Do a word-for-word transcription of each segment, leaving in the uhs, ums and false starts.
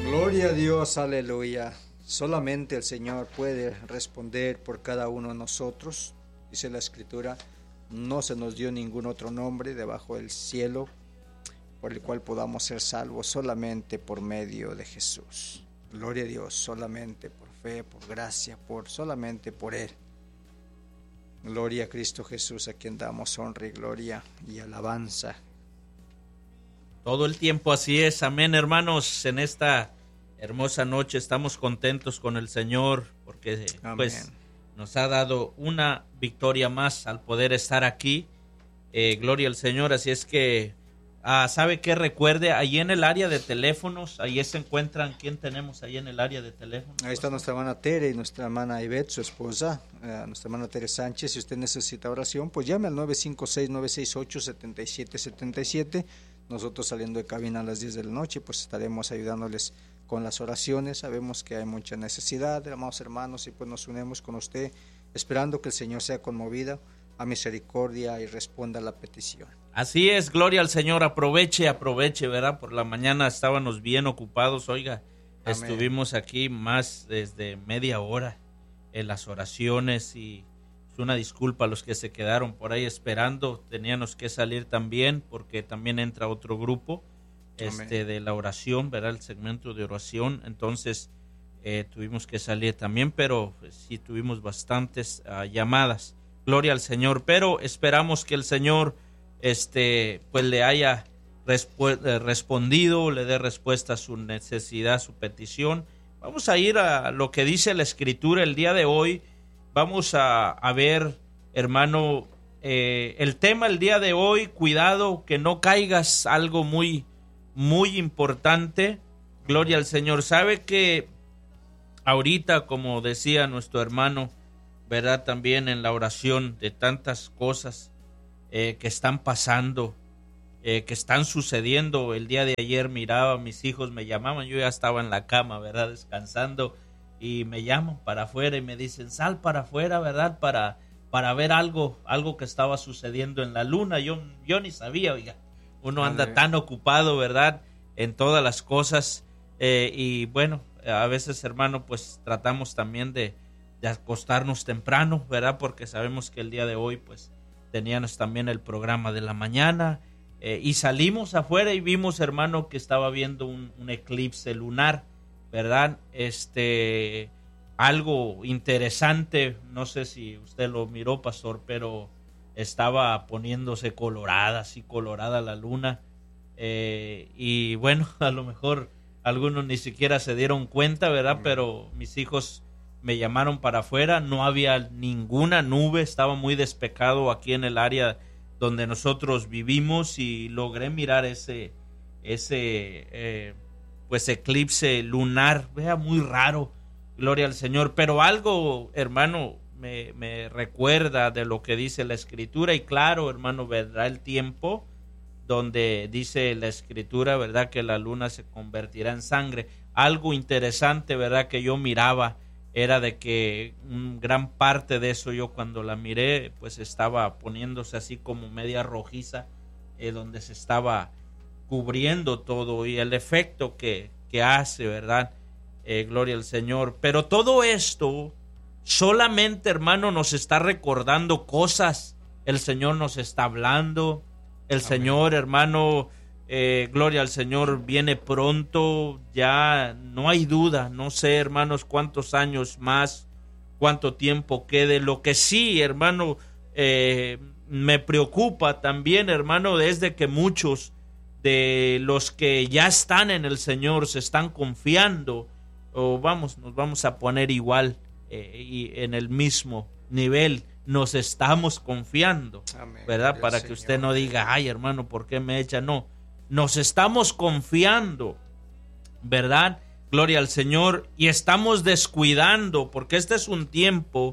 Gloria a Dios, aleluya. Solamente el Señor puede responder por cada uno de nosotros. Dice la Escritura, no se nos dio ningún otro nombre debajo del cielo por el cual podamos ser salvos, solamente por medio de Jesús. Gloria a Dios, solamente por fe, por gracia, por solamente por Él. Gloria a Cristo Jesús, a quien damos honra y gloria y alabanza. Todo el tiempo así es, amén, hermanos. En esta hermosa noche estamos contentos con el Señor porque amén. Pues nos ha dado una victoria más al poder estar aquí. Eh, gloria al Señor, así es que ah, ¿sabe qué? Recuerde, ahí en el área de teléfonos, ahí se encuentran, ¿quién tenemos ahí en el área de teléfonos? Ahí está nuestra hermana Tere y nuestra hermana Ivette, su esposa, eh, nuestra hermana Tere Sánchez. Si usted necesita oración, pues llame al nueve cinco seis, nueve seis ocho, siete siete siete siete. Nosotros saliendo de cabina a las diez de la noche, pues estaremos ayudándoles con las oraciones. Sabemos que hay mucha necesidad, amados hermanos, y pues nos unimos con usted, esperando que el Señor sea conmovido a misericordia y responda a la petición. Así es, gloria al Señor. Aproveche, aproveche, ¿verdad? Por la mañana estábamos bien ocupados, oiga, amén. Estuvimos aquí más desde media hora en las oraciones y es una disculpa a los que se quedaron por ahí esperando. Teníamos que salir también porque también entra otro grupo este de la oración, ¿verdad? El segmento de oración, entonces eh, tuvimos que salir también, pero pues, sí tuvimos bastantes uh, llamadas. Gloria al Señor, pero esperamos que el Señor este pues le haya respu- eh, respondido, le dé respuesta a su necesidad, a su petición. Vamos a ir a lo que dice la Escritura el día de hoy. Vamos a, a ver, hermano, eh, el tema el día de hoy, cuidado que no caigas, algo muy, muy importante. Gloria al Señor. Sabe que ahorita, como decía nuestro hermano, ¿verdad? También en la oración de tantas cosas eh, que están pasando, eh, que están sucediendo. El día de ayer miraba, mis hijos me llamaban, yo ya estaba en la cama, ¿verdad? Descansando, y me llaman para afuera y me dicen, sal para afuera, ¿verdad? Para, para ver algo, algo que estaba sucediendo en la luna. Yo, yo ni sabía, oiga. Uno anda Amén. Tan ocupado, ¿verdad? En todas las cosas. Eh, y bueno, a veces, hermano, pues tratamos también de de acostarnos temprano, ¿verdad? Porque sabemos que el día de hoy, pues, teníamos también el programa de la mañana, eh, y salimos afuera y vimos, hermano, que estaba viendo un, un eclipse lunar, ¿verdad? Este, algo interesante, no sé si usted lo miró, pastor, pero estaba poniéndose colorada, así colorada la luna, eh, y bueno, a lo mejor algunos ni siquiera se dieron cuenta, ¿verdad? Mm. Pero mis hijos me llamaron para afuera, no había ninguna nube, estaba muy despejado aquí en el área donde nosotros vivimos y logré mirar ese, ese eh, pues eclipse lunar, vea, muy raro, gloria al Señor, pero algo, hermano, me, me recuerda de lo que dice la Escritura y claro, hermano, vendrá el tiempo donde dice la Escritura, verdad, que la luna se convertirá en sangre. Algo interesante, verdad, que yo miraba era de que un gran parte de eso yo cuando la miré pues estaba poniéndose así como media rojiza, eh, donde se estaba cubriendo todo y el efecto que, que hace, ¿verdad? Eh, gloria al Señor. Pero todo esto solamente, hermano, nos está recordando cosas. El Señor nos está hablando. El Amén. Señor, hermano, Eh, gloria al Señor, viene pronto, ya no hay duda, no sé, hermanos, cuántos años más, cuánto tiempo quede. Lo que sí, hermano, eh, me preocupa también, hermano, es de que muchos de los que ya están en el Señor se están confiando, o vamos, nos vamos a poner igual eh, y en el mismo nivel, nos estamos confiando, Amén. ¿Verdad? Dios, para que usted Señor. No diga, ay, hermano, ¿por qué me echa? No. Nos estamos confiando, ¿verdad? Gloria al Señor. Y estamos descuidando, porque este es un tiempo,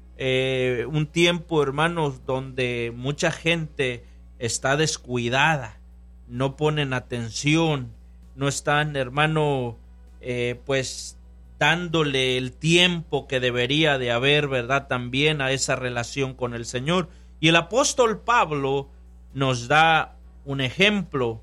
eh, un tiempo, hermanos, donde mucha gente está descuidada, no ponen atención, no están, hermano, eh, pues dándole el tiempo que debería de haber, ¿verdad? También a esa relación con el Señor. Y el apóstol Pablo nos da un ejemplo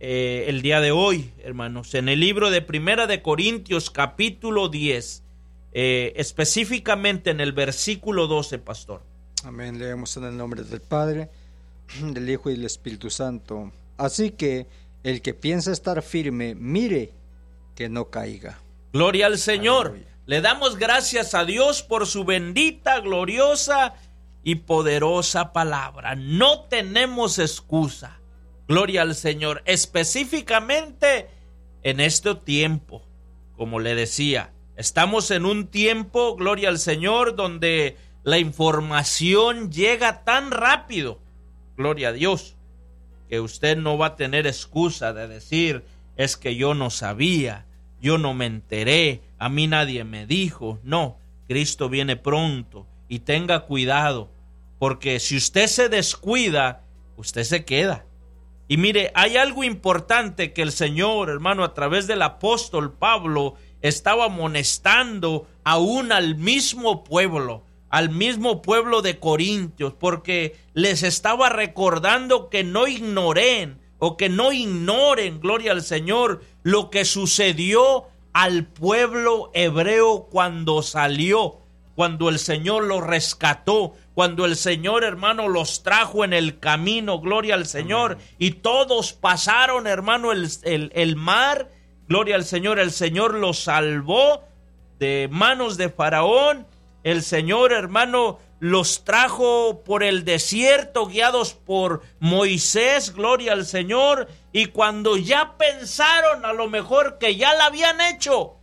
eh, el día de hoy, hermanos, en el libro de Primera de Corintios, capítulo diez, eh, específicamente en el versículo doce, pastor. Amén. Leemos en el nombre del Padre, del Hijo y del Espíritu Santo. Así que el que piensa estar firme, mire que no caiga. Gloria al Señor. Aleluya. Le damos gracias a Dios por su bendita, gloriosa y poderosa palabra. No tenemos excusa. Gloria al Señor. Específicamente en este tiempo, como le decía, estamos en un tiempo, gloria al Señor, donde la información llega tan rápido, gloria a Dios, que usted no va a tener excusa de decir, es que yo no sabía, yo no me enteré, a mí nadie me dijo. No, Cristo viene pronto y tenga cuidado, porque si usted se descuida, usted se queda. Y mire, hay algo importante que el Señor, hermano, a través del apóstol Pablo, estaba amonestando aún al mismo pueblo, al mismo pueblo de Corintios, porque les estaba recordando que no ignoren o que no ignoren, gloria al Señor, lo que sucedió al pueblo hebreo cuando salió, cuando el Señor los rescató, cuando el Señor, hermano, los trajo en el camino, gloria al Señor. Amén. Y todos pasaron, hermano, el, el, el mar, gloria al Señor. El Señor los salvó de manos de Faraón. El Señor, hermano, los trajo por el desierto, guiados por Moisés, gloria al Señor. Y cuando ya pensaron a lo mejor que ya la habían hecho,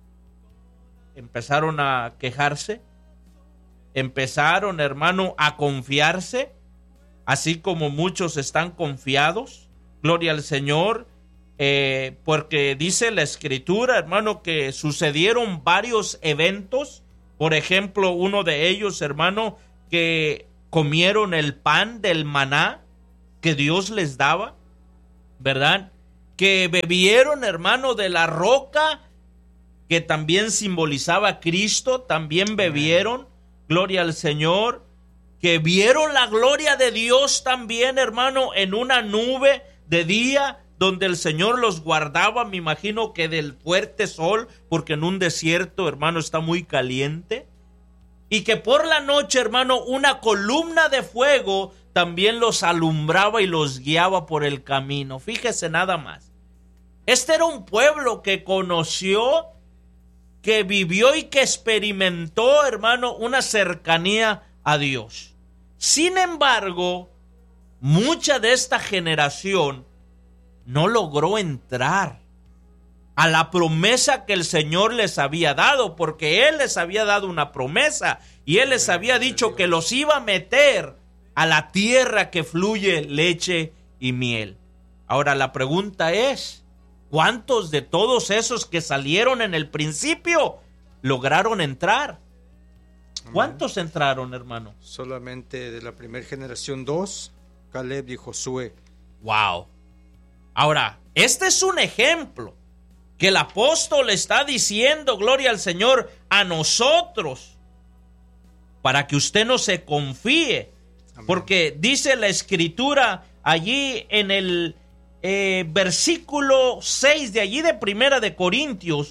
empezaron a quejarse, empezaron, hermano, a confiarse, así como muchos están confiados, gloria al Señor, eh, porque dice la Escritura, hermano, que sucedieron varios eventos. Por ejemplo, uno de ellos, hermano, que comieron el pan del maná que Dios les daba, ¿verdad? Que bebieron, hermano, de la roca que también simbolizaba a Cristo, también bebieron, gloria al Señor, que vieron la gloria de Dios también, hermano, en una nube de día, donde el Señor los guardaba, me imagino que del fuerte sol, porque en un desierto, hermano, está muy caliente. Y que por la noche, hermano, una columna de fuego también los alumbraba y los guiaba por el camino. Fíjese nada más. Este era un pueblo que conoció, que vivió y que experimentó, hermano, una cercanía a Dios. Sin embargo, mucha de esta generación no logró entrar a la promesa que el Señor les había dado, porque Él les había dado una promesa y Él les había dicho que los iba a meter a la tierra que fluye leche y miel. Ahora la pregunta es, ¿cuántos de todos esos que salieron en el principio lograron entrar? ¿Cuántos entraron, hermano? Solamente de la primera generación dos, Caleb y Josué. Wow. Ahora, este es un ejemplo que el apóstol está diciendo, gloria al Señor, a nosotros, para que usted no se confíe. Amén. Porque dice la Escritura allí en el eh, versículo seis de allí de Primera de Corintios.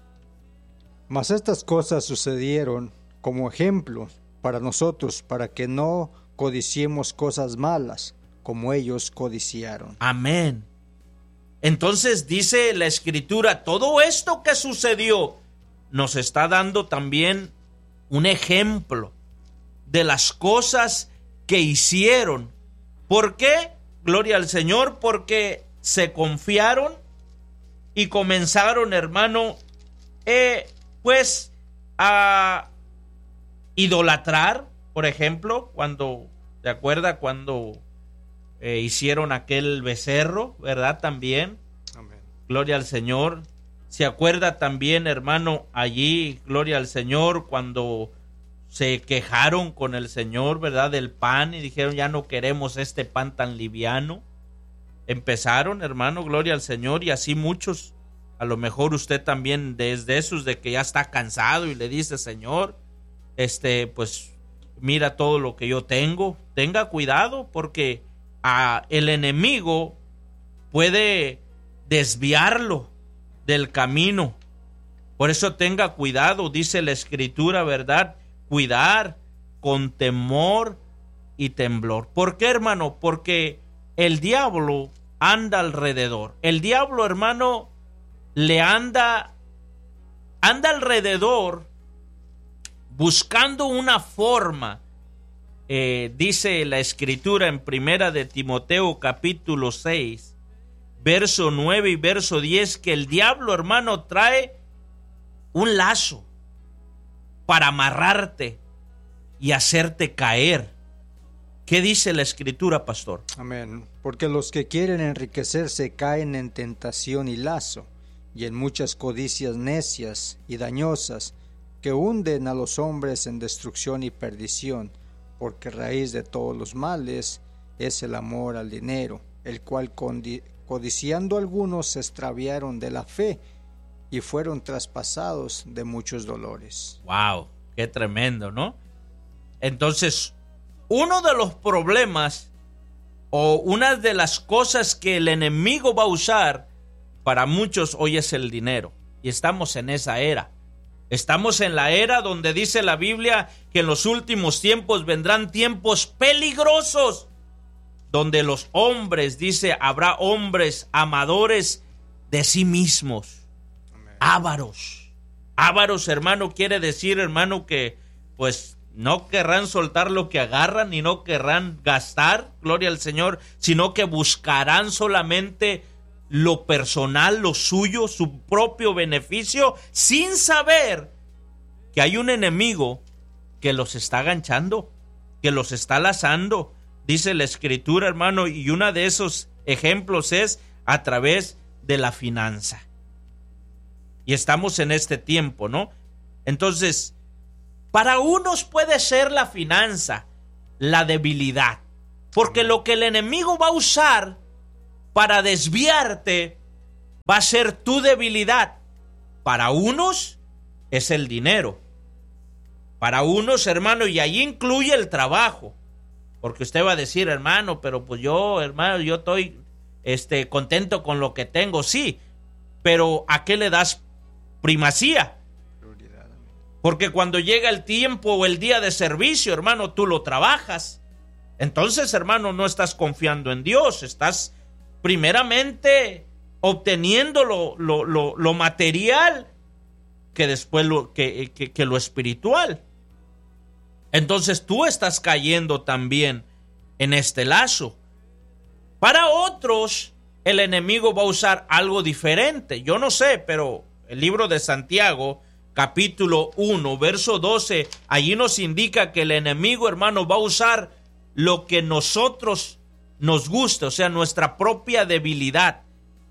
Mas estas cosas sucedieron como ejemplos para nosotros, para que no codiciemos cosas malas, como ellos codiciaron. Amén. Entonces dice la Escritura, todo esto que sucedió nos está dando también un ejemplo de las cosas que hicieron. ¿Por qué? Gloria al Señor, porque se confiaron y comenzaron, hermano, eh, pues a idolatrar, por ejemplo, cuando, ¿te acuerdas cuando Eh, hicieron aquel becerro, ¿verdad? También. Amén. Gloria al Señor. Se acuerda también, hermano, allí, gloria al Señor, cuando se quejaron con el Señor, ¿verdad? Del pan y dijeron, ya no queremos este pan tan liviano. Empezaron, hermano, gloria al Señor, y así muchos. A lo mejor usted también desde esos de que ya está cansado y le dice, Señor, este, pues mira todo lo que yo tengo. Tenga cuidado porque a el enemigo puede desviarlo del camino. Por eso tenga cuidado, dice la Escritura, ¿verdad? Cuidar con temor y temblor. ¿Por qué, hermano? Porque el diablo anda alrededor. El diablo, hermano, le anda, anda alrededor buscando una forma. Eh, dice la Escritura en Primera de Timoteo capítulo seis, verso nueve y verso diez, que el diablo, hermano, trae un lazo para amarrarte y hacerte caer. ¿Qué dice la Escritura, pastor? Amén. Porque los que quieren enriquecerse caen en tentación y lazo, y en muchas codicias necias y dañosas, que hunden a los hombres en destrucción y perdición, porque raíz de todos los males es el amor al dinero, el cual codiciando algunos se extraviaron de la fe y fueron traspasados de muchos dolores. ¡Wow! ¡Qué tremendo!, ¿no? Entonces, uno de los problemas o una de las cosas que el enemigo va a usar para muchos hoy es el dinero. Y estamos en esa era. Estamos en la era donde dice la Biblia que en los últimos tiempos vendrán tiempos peligrosos, donde los hombres, dice, habrá hombres amadores de sí mismos, Amén. ávaros. Ávaros, hermano, quiere decir, hermano, que pues no querrán soltar lo que agarran y no querrán gastar, gloria al Señor, sino que buscarán solamente lo personal, lo suyo, su propio beneficio, sin saber que hay un enemigo que los está ganchando, que los está lazando. Dice la Escritura, hermano, y uno de esos ejemplos es a través de la finanza. Y estamos en este tiempo, ¿no? Entonces, para unos puede ser la finanza, la debilidad, porque lo que el enemigo va a usar para desviarte va a ser tu debilidad. Para unos es el dinero. Para unos, hermano, y ahí incluye el trabajo. Porque usted va a decir, hermano, pero pues yo, hermano, yo estoy este, contento con lo que tengo, sí. Pero ¿a qué le das primacía? Porque cuando llega el tiempo o el día de servicio, hermano, tú lo trabajas. Entonces, hermano, no estás confiando en Dios, estás primeramente obteniendo lo, lo, lo, lo material que después lo, que, que, que lo espiritual. Entonces tú estás cayendo también en este lazo. Para otros, el enemigo va a usar algo diferente. Yo no sé, pero el libro de Santiago, capítulo uno, verso doce, allí nos indica que el enemigo, hermano, va a usar lo que nosotros nos gusta, o sea, nuestra propia debilidad.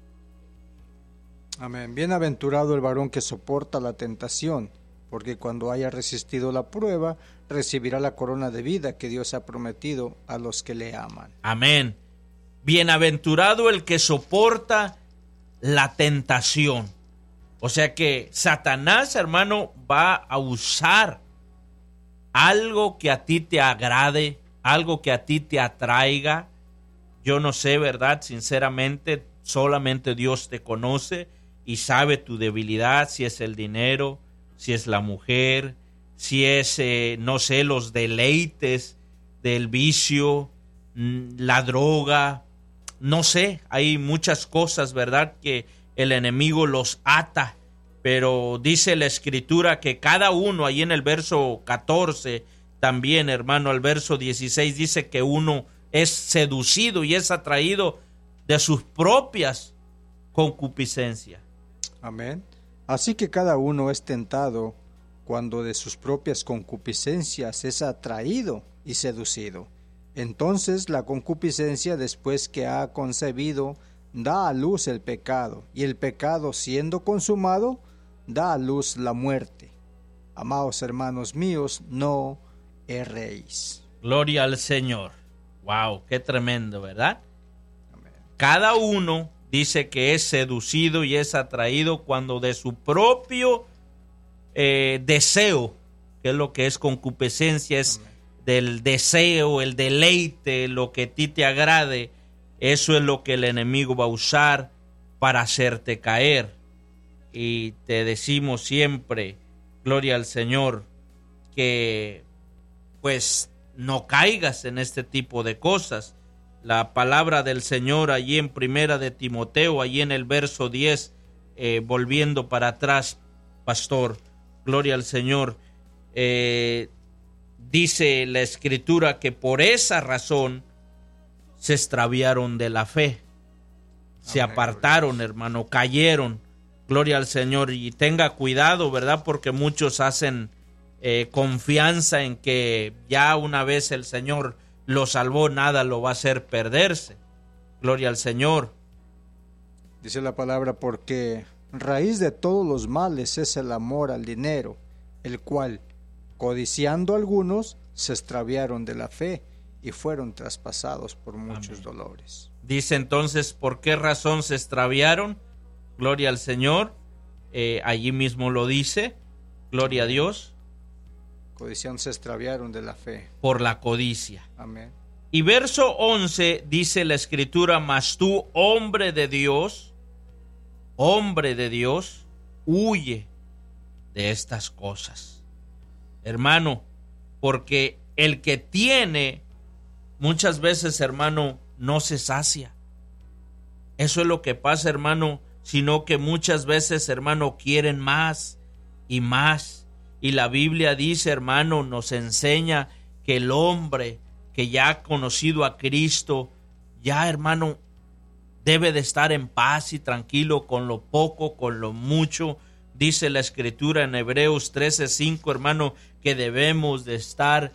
Amén. Bienaventurado el varón que soporta la tentación, porque cuando haya resistido la prueba, recibirá la corona de vida que Dios ha prometido a los que le aman. Amén. Bienaventurado el que soporta la tentación. O sea que Satanás, hermano, va a usar algo que a ti te agrade, algo que a ti te atraiga. Yo no sé, ¿verdad? Sinceramente, solamente Dios te conoce y sabe tu debilidad, si es el dinero, si es la mujer, si es, eh, no sé, los deleites del vicio, la droga, no sé, hay muchas cosas, ¿verdad?, que el enemigo los ata, pero dice la Escritura que cada uno, ahí en el verso catorce, también, hermano, al verso dieciséis, dice que uno es seducido y es atraído de sus propias concupiscencias. Amén. Así que cada uno es tentado cuando de sus propias concupiscencias es atraído y seducido. Entonces la concupiscencia, después que ha concebido, da a luz el pecado, y el pecado, siendo consumado, da a luz la muerte. Amados hermanos míos, no erréis. Gloria al Señor. Wow, qué tremendo, ¿verdad? Amén. Cada uno dice que es seducido y es atraído cuando de su propio eh, deseo, que es lo que es concupiscencia, es Amén. Del deseo, el deleite, lo que a ti te agrade, eso es lo que el enemigo va a usar para hacerte caer. Y te decimos siempre, gloria al Señor, que pues no caigas en este tipo de cosas. La palabra del Señor allí en Primera de Timoteo, allí en el verso diez, eh, volviendo para atrás, pastor, gloria al Señor, eh, dice la Escritura que por esa razón se extraviaron de la fe, se apartaron, hermano, cayeron, gloria al Señor. Y tenga cuidado, ¿verdad? Porque muchos hacen eh, confianza en que ya una vez el Señor lo salvó, nada lo va a hacer perderse. Gloria al Señor. Dice la palabra, porque raíz de todos los males es el amor al dinero, el cual, codiciando algunos, se extraviaron de la fe y fueron traspasados por muchos Amén. Dolores. Dice entonces, ¿por qué razón se extraviaron? Gloria al Señor. Eh, allí mismo lo dice. Gloria Amén. A Dios. Codiciando se extraviaron de la fe. Por la codicia. Amén. Y verso once dice la Escritura, mas tú, hombre de Dios, hombre de Dios, huye de estas cosas. Hermano, porque el que tiene, muchas veces, hermano, no se sacia. Eso es lo que pasa, hermano, sino que muchas veces, hermano, quieren más y más. Y la Biblia dice, hermano, nos enseña que el hombre que ya ha conocido a Cristo, ya, hermano, debe de estar en paz y tranquilo con lo poco, con lo mucho. Dice la Escritura en Hebreos trece cinco, hermano, que debemos de estar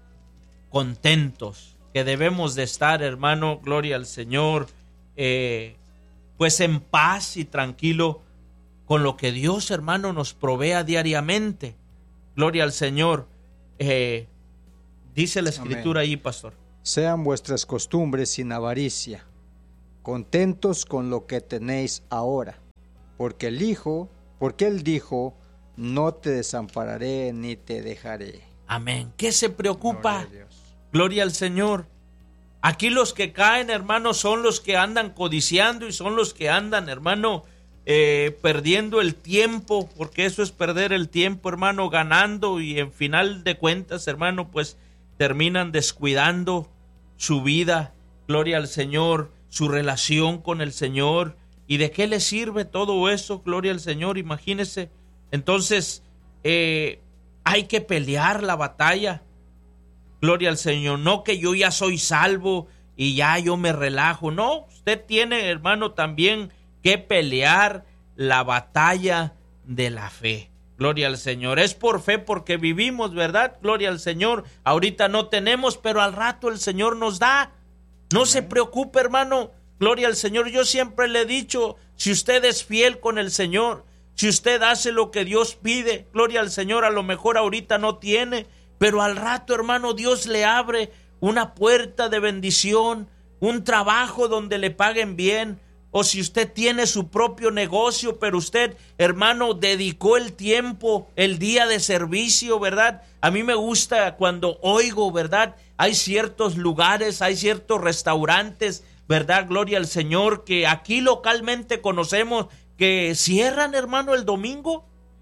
contentos, que debemos de estar, hermano, gloria al Señor, eh, pues en paz y tranquilo con lo que Dios, hermano, nos provea diariamente. Gloria al Señor. Eh, dice la Escritura Amén. Ahí, pastor. Sean vuestras costumbres sin avaricia, contentos con lo que tenéis ahora, porque el Hijo, porque Él dijo, no te desampararé ni te dejaré. Amén. ¿Qué se preocupa? Gloria, Gloria al Señor. Aquí los que caen, hermano, son los que andan codiciando y son los que andan, hermano, eh, perdiendo el tiempo, porque eso es perder el tiempo, hermano, ganando, y en final de cuentas, hermano, pues terminan descuidando su vida, gloria al Señor, su relación con el Señor. ¿Y de qué le sirve todo eso? Gloria al Señor, imagínese. Entonces, eh, hay que pelear la batalla. Gloria al Señor. No que yo ya soy salvo y ya yo me relajo. No, usted tiene, hermano, también que pelear la batalla de la fe. Gloria al Señor. Es por fe porque vivimos, ¿verdad? Gloria al Señor. Ahorita no tenemos, pero al rato el Señor nos da. No Amén. Se preocupe, hermano. Gloria al Señor. Yo siempre le he dicho, si usted es fiel con el Señor, si usted hace lo que Dios pide, gloria al Señor, a lo mejor ahorita no tiene, pero al rato, hermano, Dios le abre una puerta de bendición, un trabajo donde le paguen bien. O si usted tiene su propio negocio, pero usted, hermano, dedicó el tiempo, el día de servicio, ¿verdad? A mí me gusta cuando oigo, ¿verdad? Hay ciertos lugares, hay ciertos restaurantes, ¿verdad? Gloria al Señor, que aquí localmente conocemos que cierran, hermano, el domingo.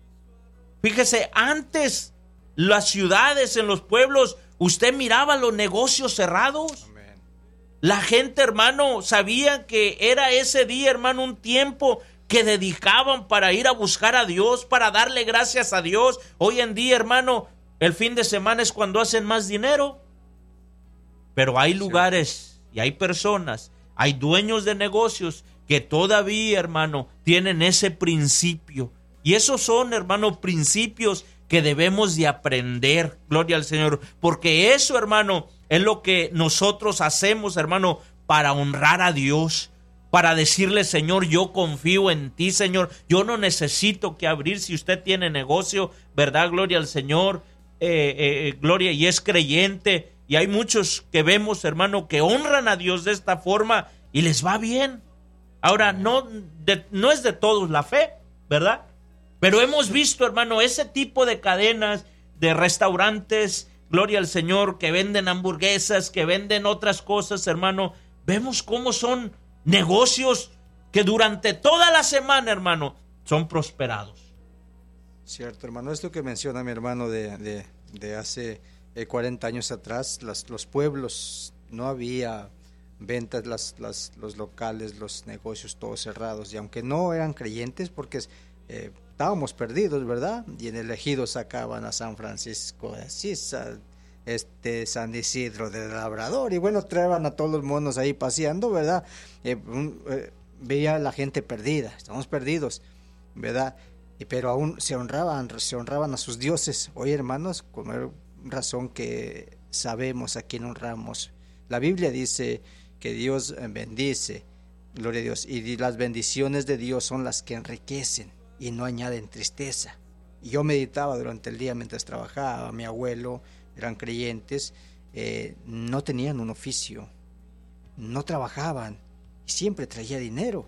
Fíjese, antes las ciudades, en los pueblos, usted miraba los negocios cerrados. Amén. La gente, hermano, sabía que era ese día, hermano, un tiempo que dedicaban para ir a buscar a Dios, para darle gracias a Dios. Hoy en día, hermano, el fin de semana es cuando hacen más dinero. Pero hay lugares y hay personas, hay dueños de negocios que todavía, hermano, tienen ese principio. Y esos son, hermano, principios que debemos de aprender, gloria al Señor, porque eso, hermano, es lo que nosotros hacemos, hermano, para honrar a Dios, para decirle, Señor, yo confío en ti, Señor, yo no necesito que abrir. Si usted tiene negocio, ¿verdad? Gloria al Señor, eh, eh, gloria, y es creyente, y hay muchos que vemos, hermano, que honran a Dios de esta forma y les va bien. Ahora, no, de, no es de todos la fe, ¿verdad? Pero hemos visto, hermano, ese tipo de cadenas de restaurantes, gloria al Señor, que venden hamburguesas, que venden otras cosas, hermano, vemos cómo son negocios que durante toda la semana, hermano, son prosperados. Cierto, hermano, esto que menciona mi hermano de, de, de hace eh, cuarenta años atrás, las, los pueblos, no había ventas, las, las, los locales, los negocios todos cerrados, y aunque no eran creyentes, porque eh, estábamos perdidos, ¿verdad? Y en el ejido sacaban a San Francisco de Asís, a este San Isidro del Labrador, y bueno, traían a todos los monos ahí paseando, ¿verdad? Eh, un, eh, veía a la gente perdida, estamos perdidos, ¿verdad? Y, pero aún se honraban, se honraban a sus dioses. Hoy, hermanos, con razón que sabemos a quién honramos. La Biblia dice que Dios bendice, gloria a Dios, y las bendiciones de Dios son las que enriquecen y no añaden tristeza. Y yo meditaba durante el día mientras trabajaba. Mi abuelo, eran creyentes, eh, no tenían un oficio, no trabajaban y siempre traía dinero.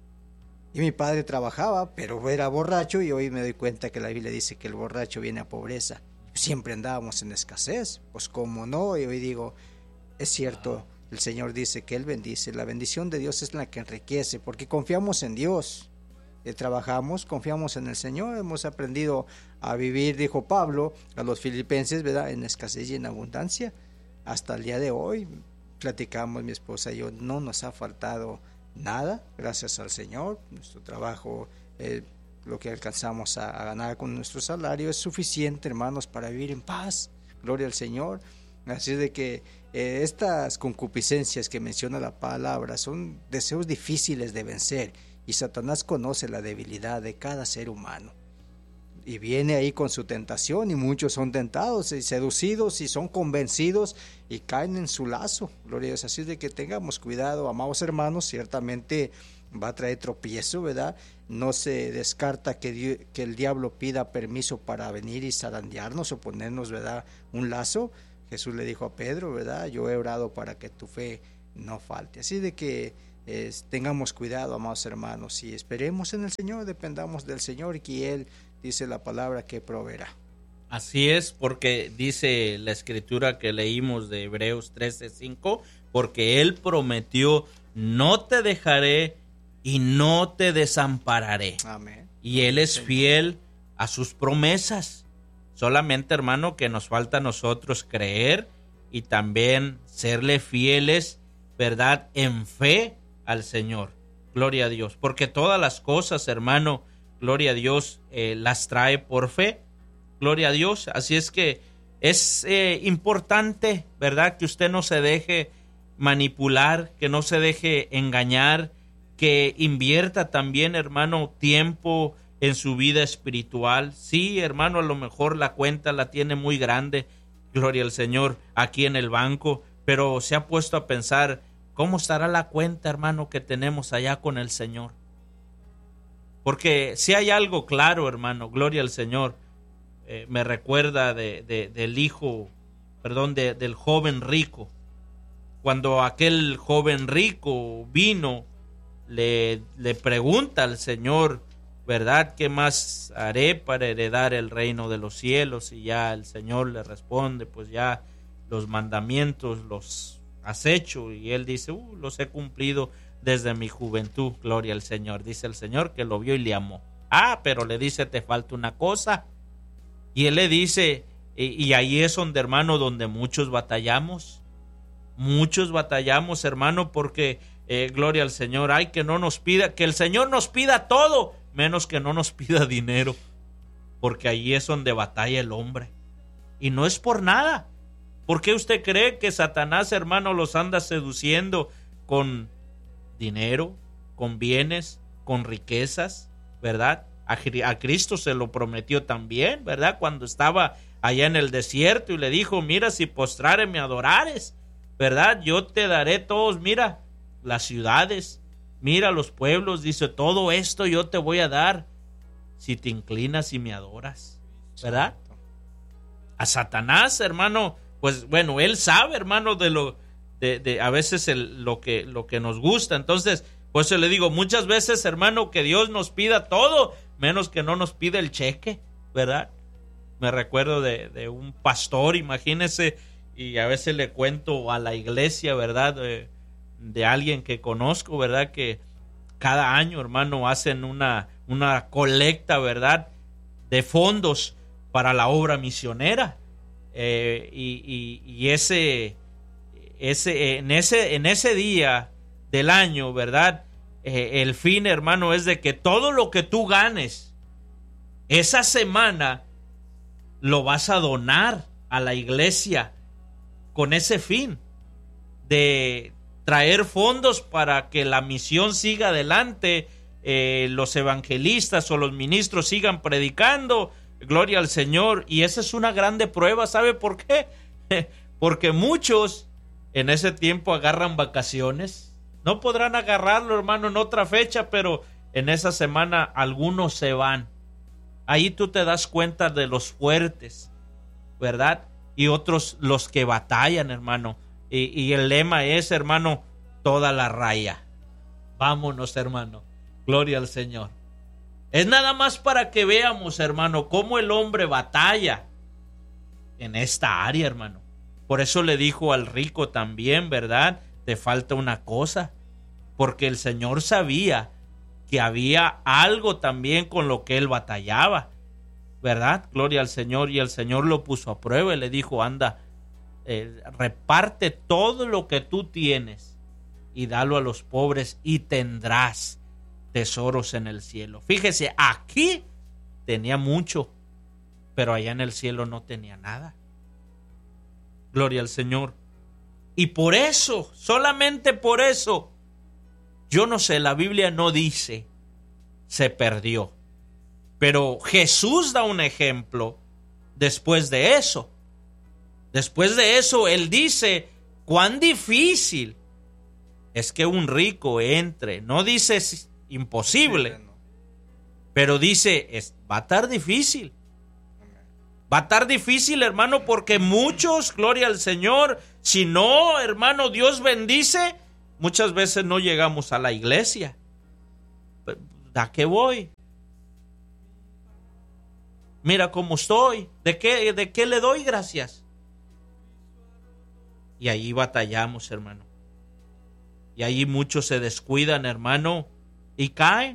Y mi padre trabajaba, pero era borracho, y hoy me doy cuenta que la Biblia dice que el borracho viene a pobreza. Siempre andábamos en escasez, pues cómo no, y hoy digo, es cierto, el Señor dice que Él bendice, la bendición de Dios es la que enriquece, porque confiamos en Dios, eh, trabajamos, confiamos en el Señor, hemos aprendido a vivir, dijo Pablo a los filipenses, ¿verdad?, en escasez y en abundancia. Hasta el día de hoy platicamos, mi esposa y yo, no nos ha faltado nada, gracias al Señor. Nuestro trabajo, eh, lo que alcanzamos a, a ganar con nuestro salario es suficiente, hermanos, para vivir en paz, gloria al Señor. Así de que eh, estas concupiscencias que menciona la palabra son deseos difíciles de vencer, y Satanás conoce la debilidad de cada ser humano y viene ahí con su tentación, y muchos son tentados y seducidos y son convencidos y caen en su lazo, gloria a Dios. Así de que tengamos cuidado, amados hermanos, ciertamente va a traer tropiezo, ¿verdad? No se descarta que, Dios, que el diablo pida permiso para venir y zarandearnos o ponernos, ¿verdad?, un lazo. Jesús le dijo a Pedro, ¿verdad?, yo he orado para que tu fe no falte. Así de que eh, tengamos cuidado, amados hermanos, y esperemos en el Señor, dependamos del Señor, y que Él, dice la palabra, que proveerá. Así es, porque dice la escritura que leímos de Hebreos trece cinco, porque Él prometió, no te dejaré y no te desampararé. Amén. Y Él es fiel a sus promesas. Solamente, hermano, que nos falta a nosotros creer y también serle fieles, ¿verdad?, en fe al Señor. Gloria a Dios. Porque todas las cosas, hermano, gloria a Dios, eh, las trae por fe. Gloria a Dios. Así es que es eh, importante, ¿verdad?, que usted no se deje manipular, que no se deje engañar, que invierta también, hermano, tiempo en su vida espiritual. Sí, hermano, a lo mejor la cuenta la tiene muy grande, gloria al Señor, aquí en el banco, pero se ha puesto a pensar, ¿cómo estará la cuenta, hermano, que tenemos allá con el Señor? Porque si hay algo claro, hermano, gloria al Señor, eh, me recuerda de, de, del hijo, perdón, de, del joven rico. Cuando aquel joven rico vino, le, le pregunta al Señor, ¿verdad?, ¿qué más haré para heredar el reino de los cielos? Y ya el Señor le responde, pues ya los mandamientos los has hecho. Y él dice, uh, los he cumplido desde mi juventud, gloria al Señor. Dice el Señor que lo vio y le amó. Ah, pero le dice, te falta una cosa. Y él le dice, y, y ahí es donde, hermano, donde muchos batallamos. Muchos batallamos, hermano, porque, eh, gloria al Señor, ay, que no nos pida, que el Señor nos pida todo, menos que no nos pida dinero. Porque ahí es donde batalla el hombre. Y no es por nada. ¿Por qué usted cree que Satanás, hermano, los anda seduciendo con dinero, con bienes, con riquezas, ¿verdad? A, a Cristo se lo prometió también, ¿verdad? Cuando estaba allá en el desierto y le dijo, mira, si postrare me adorares, ¿verdad?, yo te daré todos, mira, las ciudades, mira los pueblos, dice, todo esto yo te voy a dar si te inclinas y me adoras, ¿verdad? A Satanás, hermano, pues bueno, él sabe, hermano, de lo de, de a veces el, lo que lo que nos gusta. Entonces, pues yo le digo, muchas veces, hermano, que Dios nos pida todo, menos que no nos pida el cheque, ¿verdad? Me recuerdo de, de un pastor, imagínese, y a veces le cuento a la iglesia, ¿verdad? Eh, de alguien que conozco, ¿verdad? Que cada año, hermano, hacen una, una colecta, ¿verdad? De fondos para la obra misionera. Eh, y, y, y ese, ese, en ese, en ese día del año, ¿verdad? Eh, el fin, hermano, es de que todo lo que tú ganes esa semana lo vas a donar a la iglesia con ese fin de traer fondos para que la misión siga adelante, eh, los evangelistas o los ministros sigan predicando. Gloria al Señor. Y esa es una grande prueba. ¿Sabe por qué? Porque muchos en ese tiempo agarran vacaciones. No podrán agarrarlo, hermano, en otra fecha, pero en esa semana algunos se van. Ahí tú te das cuenta de los fuertes, ¿verdad? Y otros los que batallan, hermano. Y, y el lema es, hermano, toda la raya. Vámonos, hermano. Gloria al Señor. Es nada más para que veamos, hermano, cómo el hombre batalla en esta área, hermano. Por eso le dijo al rico también, ¿verdad? Te falta una cosa. Porque el Señor sabía que había algo también con lo que él batallaba, ¿verdad? Gloria al Señor. Y el Señor lo puso a prueba y le dijo, anda, eh, reparte todo lo que tú tienes y dalo a los pobres y tendrás tesoros en el cielo. Fíjese, aquí tenía mucho, pero allá en el cielo no tenía nada. Gloria al Señor. Y por eso, solamente por eso, yo no sé, la Biblia no dice se perdió, pero Jesús da un ejemplo después de eso. Después de eso, él dice cuán difícil es que un rico entre. No dice imposible, pero dice, es, va a estar difícil. Va a estar difícil, hermano, porque muchos, gloria al Señor, si no, hermano, Dios bendice, muchas veces no llegamos a la iglesia. ¿A qué voy? Mira cómo estoy. ¿De qué, de qué le doy gracias? Y ahí batallamos, hermano. Y ahí muchos se descuidan, hermano, y caen.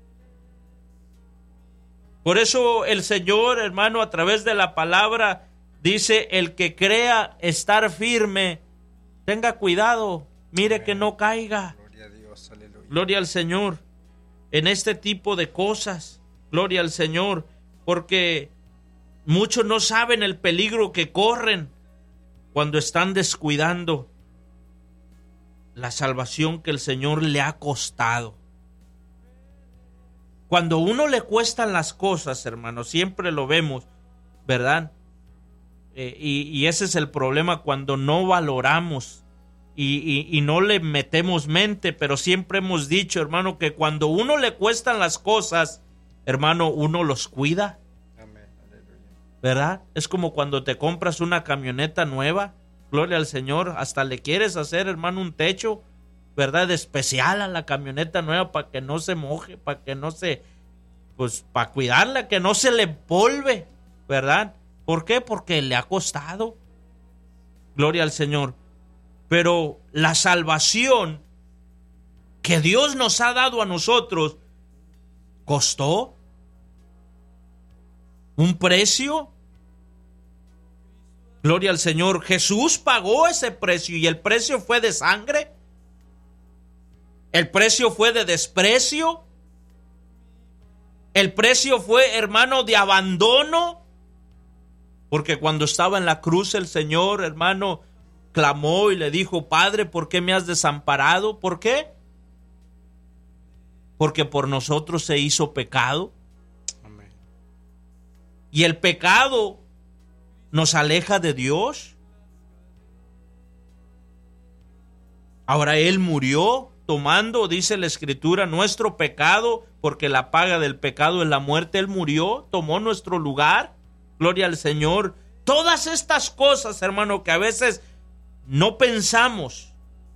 Por eso el Señor, hermano, a través de la palabra, dice, el que crea estar firme, tenga cuidado, mire Amén. Que no caiga. Gloria a Dios, aleluya. Gloria al Señor. En este tipo de cosas, gloria al Señor, porque muchos no saben el peligro que corren cuando están descuidando la salvación que el Señor le ha costado. Cuando a uno le cuestan las cosas, hermano, siempre lo vemos, ¿verdad? Eh, y, y ese es el problema cuando no valoramos y, y, y no le metemos mente, pero siempre hemos dicho, hermano, que cuando a uno le cuestan las cosas, hermano, uno los cuida. Amén. ¿Verdad? Es como cuando te compras una camioneta nueva, gloria al Señor, hasta le quieres hacer, hermano, un techo, ¿verdad? Especial a la camioneta nueva para que no se moje, para que no se, pues para cuidarla, que no se le empolve, ¿verdad? ¿Por qué? Porque le ha costado. Gloria al Señor. Pero la salvación que Dios nos ha dado a nosotros costó un precio. Gloria al Señor. Jesús pagó ese precio y el precio fue de sangre. El precio fue de desprecio. El precio fue, hermano, de abandono. Porque cuando estaba en la cruz el Señor, hermano, clamó y le dijo, Padre, ¿por qué me has desamparado? ¿Por qué? Porque por nosotros se hizo pecado. Amén. Y el pecado nos aleja de Dios. Ahora Él murió tomando, dice la Escritura, nuestro pecado, porque la paga del pecado es la muerte. Él murió, tomó nuestro lugar. Gloria al Señor. Todas estas cosas, hermano, que a veces no pensamos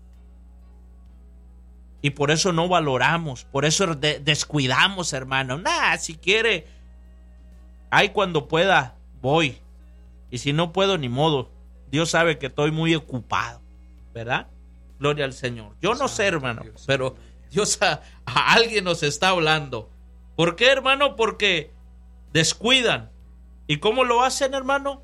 y por eso no valoramos, por eso de- descuidamos, hermano. Nah, si quiere, ay, cuando pueda, voy. Y si no puedo, ni modo. Dios sabe que estoy muy ocupado, ¿verdad? Gloria al Señor. Yo no sé, hermano, pero Dios a, a alguien nos está hablando. ¿Por qué, hermano? Porque descuidan. ¿Y cómo lo hacen, hermano?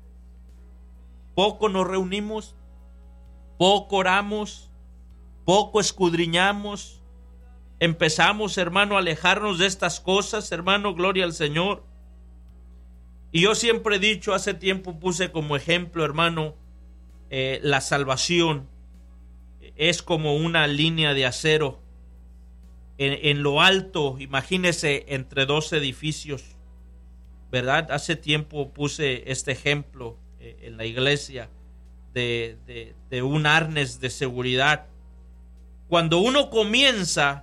Poco nos reunimos, poco oramos, poco escudriñamos. Empezamos, hermano, a alejarnos de estas cosas, hermano, gloria al Señor. Y yo siempre he dicho, hace tiempo puse como ejemplo, hermano, eh, la salvación es como una línea de acero. En, en lo alto, imagínese, entre dos edificios, ¿verdad? Hace tiempo puse este ejemplo eh, en la iglesia de, de, de un arnés de seguridad. Cuando uno comienza,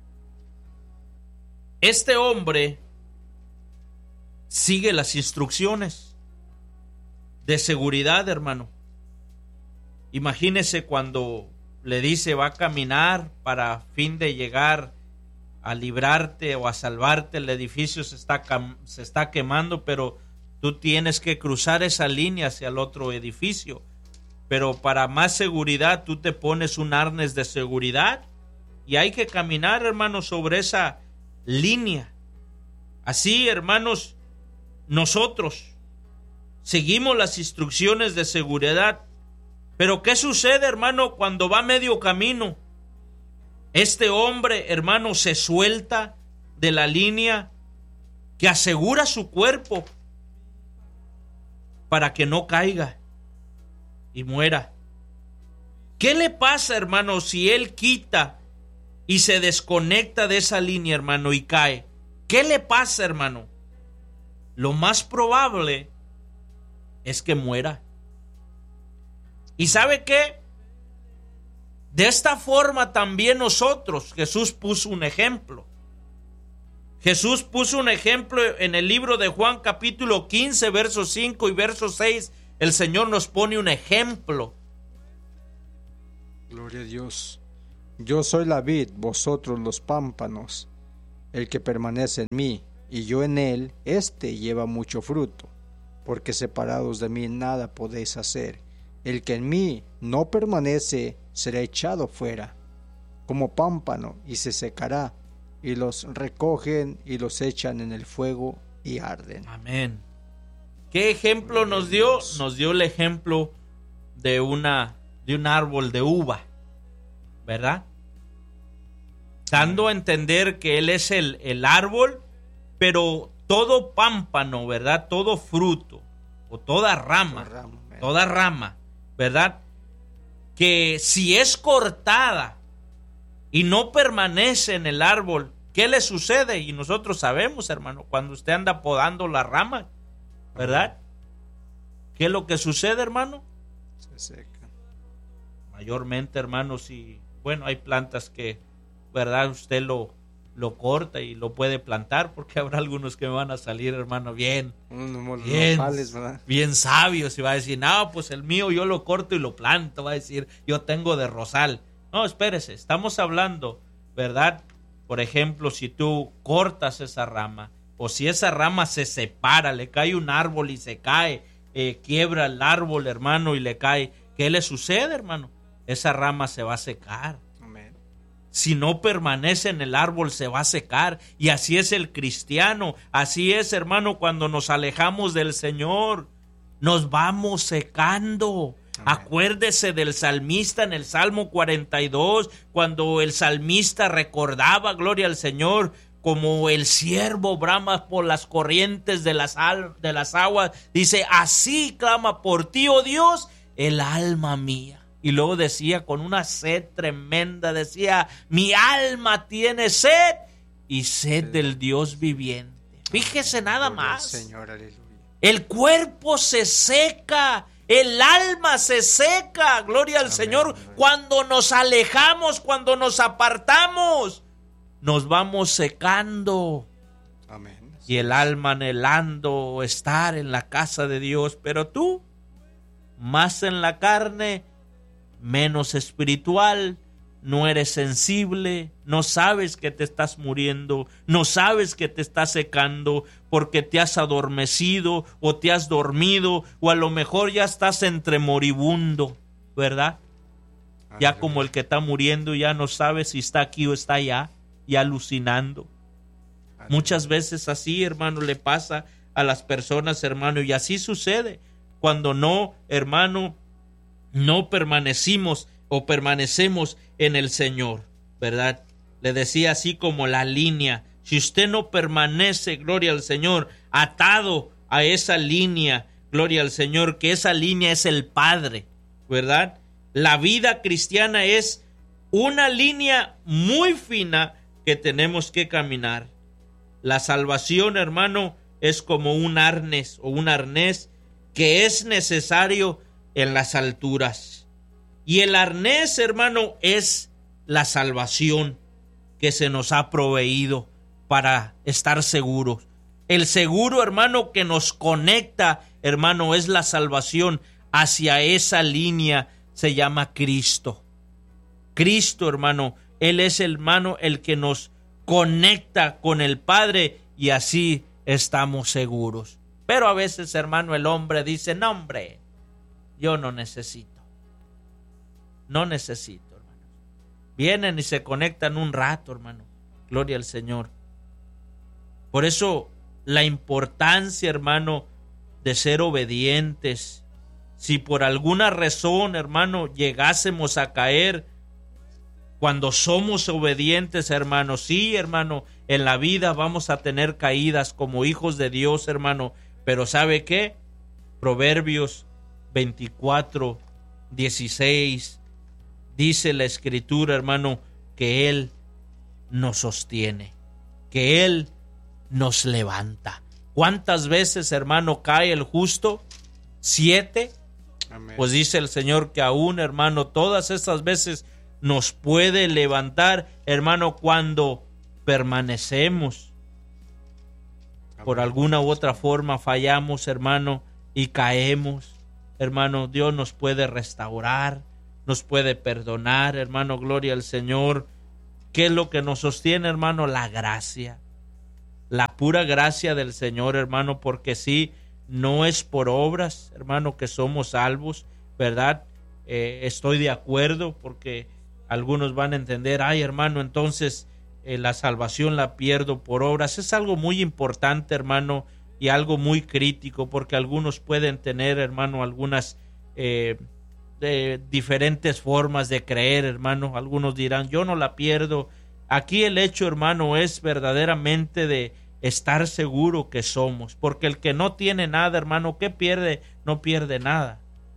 este hombre sigue las instrucciones de seguridad, hermano. Imagínese cuando le dice va a caminar para fin de llegar a librarte o a salvarte, el edificio se está, se está quemando, pero tú tienes que cruzar esa línea hacia el otro edificio. Pero para más seguridad tú te pones un arnés de seguridad y hay que caminar, hermanos, sobre esa línea. Así, hermanos, nosotros seguimos las instrucciones de seguridad. Pero ¿qué sucede, hermano, cuando va medio camino? Este hombre, hermano, se suelta de la línea que asegura su cuerpo para que no caiga y muera. ¿Qué le pasa, hermano, si él quita y se desconecta de esa línea, hermano, y cae? ¿Qué le pasa, hermano? Lo más probable es que muera. ¿Y sabe qué? De esta forma también nosotros, Jesús puso un ejemplo. Jesús puso un ejemplo en el libro de Juan capítulo quince, versos cinco y verso seis. El Señor nos pone un ejemplo. Gloria a Dios. Yo soy la vid, vosotros los pámpanos. El que permanece en mí y yo en él, éste lleva mucho fruto, porque separados de mí nada podéis hacer. El que en mí no permanece será echado fuera, como pámpano, y se secará, y los recogen y los echan en el fuego y arden. Amén. ¿Qué ejemplo nos dio? Nos dio el ejemplo de una de un árbol de uva, ¿verdad? Dando a entender que él es el, el árbol, pero todo pámpano, ¿verdad? Todo fruto, o toda rama, toda rama, toda rama, ¿verdad? Que si es cortada y no permanece en el árbol, ¿qué le sucede? Y nosotros sabemos, hermano, cuando usted anda podando la rama, ¿verdad? ¿Qué es lo que sucede, hermano? Se seca. Mayormente, hermano, si, bueno, hay plantas que, ¿verdad? Usted lo, lo corta y lo puede plantar, porque habrá algunos que me van a salir, hermano, bien, Unos bien, nopales, ¿verdad? bien sabios, y va a decir, no, pues el mío yo lo corto y lo planto, va a decir, yo tengo de rosal. No, espérese, estamos hablando, ¿verdad? Por ejemplo, si tú cortas esa rama, o si esa rama se separa, le cae un árbol y se cae, eh, quiebra el árbol, hermano, y le cae, ¿qué le sucede, hermano? Esa rama se va a secar. Amén. Si no permanece en el árbol, se va a secar. Y así es el cristiano. Así es, hermano, cuando nos alejamos del Señor, nos vamos secando. Amén. Acuérdese del salmista en el Salmo cuarenta y dos, cuando el salmista recordaba, gloria al Señor, como el ciervo brama por las corrientes de las, al, de las aguas. Dice, así clama por ti, oh Dios, el alma mía. Y luego decía, con una sed tremenda, decía, mi alma tiene sed y sed del Dios viviente. Fíjese nada más. Señor, aleluya. El cuerpo se seca, el alma se seca, gloria al Amén, Señor. Amén. Cuando nos alejamos, cuando nos apartamos, nos vamos secando. Amén. Y el alma anhelando estar en la casa de Dios. Pero tú, más en la carne, menos espiritual, no eres sensible, no sabes que te estás muriendo, no sabes que te estás secando porque te has adormecido o te has dormido o a lo mejor ya estás entre moribundo, ¿verdad? ya como el que está muriendo, ya no sabe si está aquí o está allá, ya alucinando. Muchas veces así, hermano, le pasa a las personas, hermano, y así sucede cuando no, hermano, no permanecimos o permanecemos en el Señor, ¿verdad? Le decía así como la línea, si usted no permanece, gloria al Señor, atado a esa línea, gloria al Señor, que esa línea es el Padre, ¿verdad? La vida cristiana es una línea muy fina que tenemos que caminar. La salvación, hermano, es como un arnés o un arnés que es necesario en las alturas. Y el arnés, hermano, es la salvación que se nos ha proveído para estar seguros. El seguro, hermano, que nos conecta, hermano, es la salvación hacia esa línea, se llama Cristo. Cristo, hermano, Él es, hermano, el que nos conecta con el Padre y así estamos seguros. Pero a veces, hermano, el hombre dice, no, hombre, yo no necesito. No necesito, hermano. Vienen y se conectan un rato, hermano. Gloria al Señor. Por eso, la importancia, hermano, de ser obedientes. Si por alguna razón, hermano, llegásemos a caer, cuando somos obedientes, hermano, sí, hermano, en la vida vamos a tener caídas como hijos de Dios, hermano, pero ¿sabe qué? Proverbios veinticuatro, dieciséis, dice la Escritura, hermano, que Él nos sostiene, que Él nos levanta. ¿Cuántas veces, hermano, cae el justo? Siete. Amén. Pues dice el Señor que aún, hermano, todas estas veces nos puede levantar, hermano, cuando permanecemos. Amén. Por alguna u otra forma fallamos, hermano, y caemos. Hermano, Dios nos puede restaurar, nos puede perdonar, hermano, gloria al Señor. ¿Qué es lo que nos sostiene, hermano? La gracia. La pura gracia del Señor, hermano, porque sí, no es por obras, hermano, que somos salvos, ¿verdad? Eh, estoy de acuerdo porque algunos van a entender, ay, hermano, entonces eh, la salvación la pierdo por obras. Es algo muy importante, hermano, y algo muy crítico, porque algunos pueden tener, hermano, algunas eh, de diferentes formas de creer, hermano. Algunos dirán, yo no la pierdo. Aquí el hecho, hermano, es verdaderamente de estar seguro que somos, porque el que no tiene nada, hermano, ¿qué pierde? No pierde nada.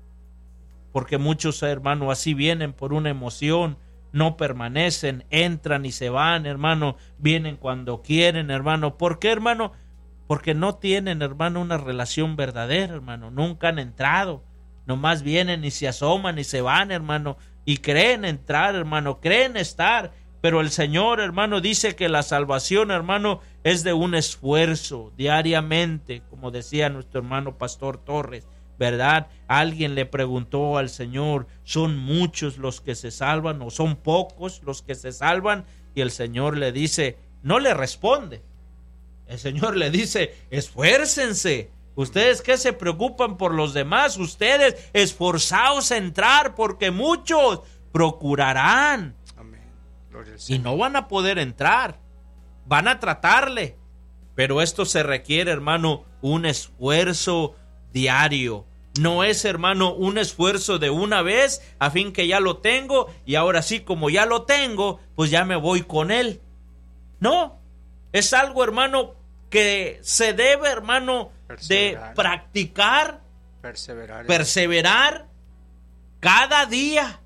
Porque muchos, hermano, así vienen por una emoción, no permanecen, entran y se van, hermano, vienen cuando quieren, hermano. ¿Por qué, hermano? Porque no tienen, hermano, una relación verdadera, hermano. Nunca han entrado. Nomás vienen y se asoman y se van, hermano. Y creen entrar, hermano. Creen estar. Pero el Señor, hermano, dice que la salvación, hermano, es de un esfuerzo diariamente, como decía nuestro hermano Pastor Torres, ¿verdad? Alguien le preguntó al Señor, ¿son muchos los que se salvan o son pocos los que se salvan? Y el Señor le dice, no le responde. El Señor le dice, esfuércense. Ustedes que se preocupan por los demás, ustedes esforzaos a entrar, porque muchos procurarán. Amén. Gloria al Señor. Y no van a poder entrar. Van a tratarle. Pero esto se requiere, hermano, un esfuerzo diario. No es, hermano, un esfuerzo de una vez a fin que ya lo tengo y ahora sí, como ya lo tengo, pues ya me voy con él. No, es algo, hermano, que se debe, hermano, perseverar. de practicar, perseverar, perseverar cada día,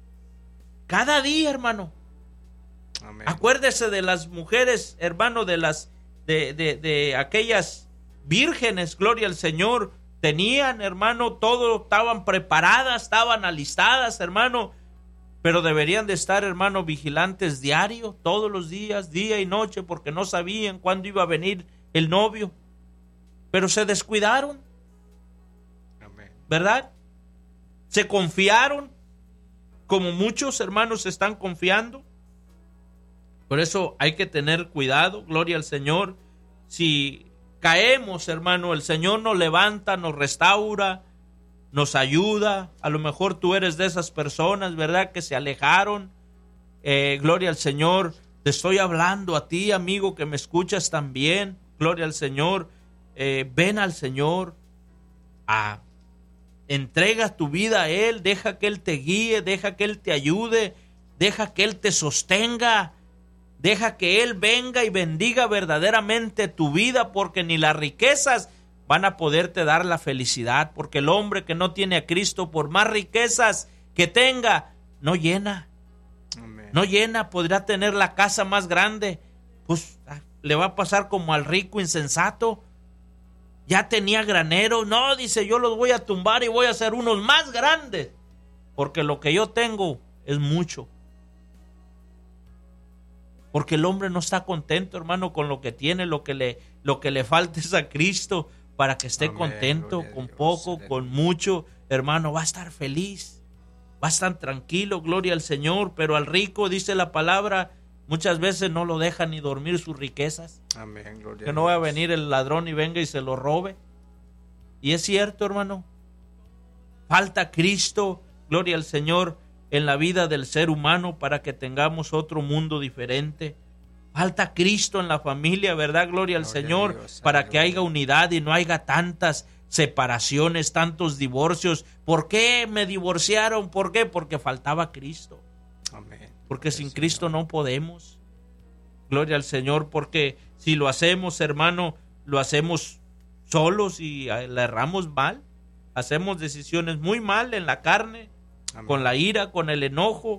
cada día, hermano. Amén. Acuérdese de las mujeres, hermano, de las de, de, de aquellas vírgenes, gloria al Señor. Tenían, hermano, todo, estaban preparadas, estaban alistadas, hermano, pero deberían de estar, hermano, vigilantes diario, todos los días, día y noche, porque no sabían cuándo iba a venir el novio, pero se descuidaron. Amén. ¿Verdad? Se confiaron, como muchos hermanos están confiando. Por eso hay que tener cuidado, gloria al Señor. Si caemos, hermano, el Señor nos levanta, nos restaura, nos ayuda. A lo mejor tú eres de esas personas, ¿verdad?, que se alejaron. Eh, gloria al Señor. Te estoy hablando a ti, amigo, que me escuchas también. Gloria al Señor. Eh, ven al Señor. A, entrega tu vida a Él. Deja que Él te guíe. Deja que Él te ayude. Deja que Él te sostenga. Deja que Él venga y bendiga verdaderamente tu vida, porque ni las riquezas van a poderte dar la felicidad, porque el hombre que no tiene a Cristo, por más riquezas que tenga, no llena. Amén. No llena. Podrá tener la casa más grande, pues le va a pasar como al rico insensato. Ya tenía granero, no, dice, yo los voy a tumbar y voy a hacer unos más grandes, porque lo que yo tengo es mucho. Porque el hombre no está contento, hermano, con lo que tiene. Lo que le, lo que le falta es a Cristo para que esté Amén, contento con Dios, poco, aleluya. Con mucho. Hermano, va a estar feliz, va a estar tranquilo, gloria al Señor. Pero al rico, dice la palabra, muchas veces no lo deja ni dormir sus riquezas. Amén, gloria que no va a venir el ladrón y venga y se lo robe. Y es cierto, hermano. Falta Cristo, gloria al Señor, en la vida del ser humano para que tengamos otro mundo diferente. Falta Cristo en la familia, ¿verdad? Gloria al Gloria Señor, Dios, para que haya unidad y no haya tantas separaciones, tantos divorcios. ¿Por qué me divorciaron? ¿Por qué? Porque faltaba Cristo. Amén. Porque sin Cristo no podemos. Gloria al Señor, porque si lo hacemos, hermano, lo hacemos solos y la erramos mal. Hacemos decisiones muy mal en la carne. Amén. Con la ira, con el enojo.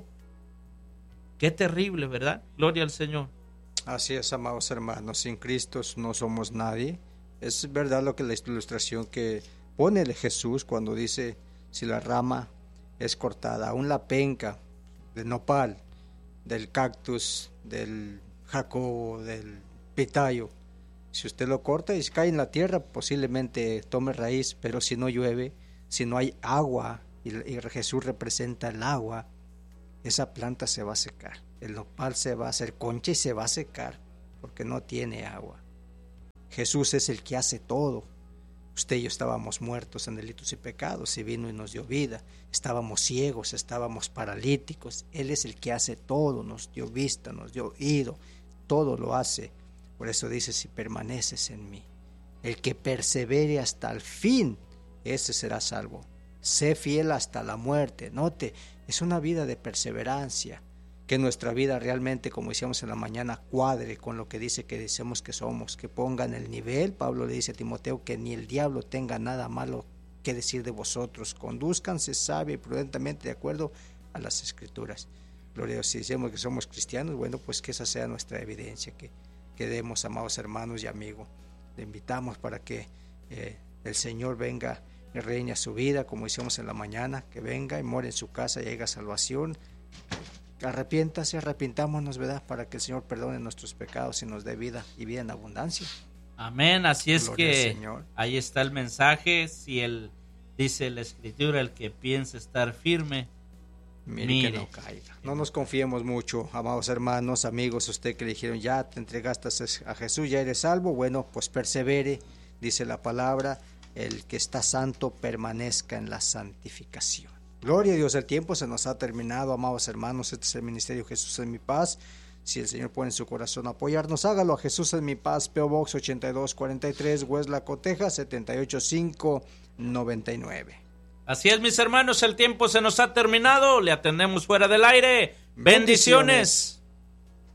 Qué terrible, ¿verdad? Gloria al Señor. Así es, amados hermanos, sin Cristo no somos nadie. Es verdad lo que la ilustración que pone el Jesús cuando dice, si la rama es cortada, aún la penca del nopal, del cactus, del jacobo, del pitayo, si usted lo corta y cae en la tierra, posiblemente tome raíz, pero si no llueve, si no hay agua, y Jesús representa el agua, esa planta se va a secar. El nopal se va a hacer concha y se va a secar porque no tiene agua. Jesús es el que hace todo. Usted y yo estábamos muertos en delitos y pecados y vino y nos dio vida. Estábamos ciegos, estábamos paralíticos. Él es el que hace todo, nos dio vista, nos dio oído, todo lo hace. Por eso dice, si permaneces en mí, el que persevere hasta el fin, ese será salvo. Sé fiel hasta la muerte. Note, es una vida de perseverancia. Que nuestra vida realmente, como decíamos en la mañana, cuadre con lo que dice que decimos que somos. Que pongan el nivel. Pablo le dice a Timoteo que ni el diablo tenga nada malo que decir de vosotros. Condúzcanse sabia y prudentemente de acuerdo a las Escrituras. Gloria a Dios. Si decimos que somos cristianos, bueno, pues que esa sea nuestra evidencia. Que, que demos, amados hermanos y amigos. Le invitamos para que eh, el Señor venga y reine a su vida, como decíamos en la mañana, que venga y more en su casa y haya salvación. Arrepiéntase, arrepintámonos, ¿verdad? Para que el Señor perdone nuestros pecados y nos dé vida y vida en abundancia. Amén, así es. Gloria que ahí está el mensaje. Si él dice la Escritura, el que piensa estar firme, mire, mire que no caiga. No nos confiemos mucho, amados hermanos, amigos, usted que le dijeron, ya te entregaste a Jesús, ya eres salvo, bueno, pues persevere, dice la palabra, el que está santo permanezca en la santificación. Gloria a Dios, el tiempo se nos ha terminado, amados hermanos. Este es el ministerio Jesús en mi paz. Si el Señor pone en su corazón apoyarnos, hágalo a Jesús en mi paz, P O Box ochenta y dos cuarenta y tres, Weslaco, Texas setenta y ocho cinco noventa y nueve. Así es, mis hermanos, el tiempo se nos ha terminado. Le atendemos fuera del aire. Bendiciones. Bendiciones.